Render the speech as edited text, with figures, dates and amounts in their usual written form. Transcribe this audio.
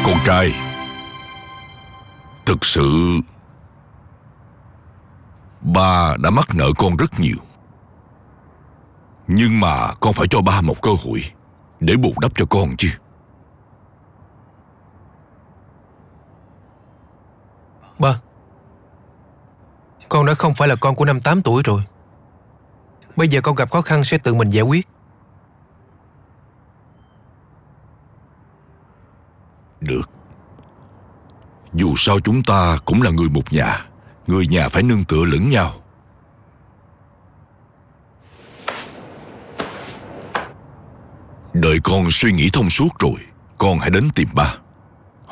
Con trai, thực sự ba đã mắc nợ con rất nhiều. Nhưng mà con phải cho ba một cơ hội để bù đắp cho con chứ. Ba, con đã không phải là con của năm 8 tuổi rồi. Bây giờ con gặp khó khăn sẽ tự mình giải quyết. Được. Dù sao chúng ta cũng là người một nhà. Người nhà phải nương tựa lẫn nhau. Đợi con suy nghĩ thông suốt rồi, con hãy đến tìm ba.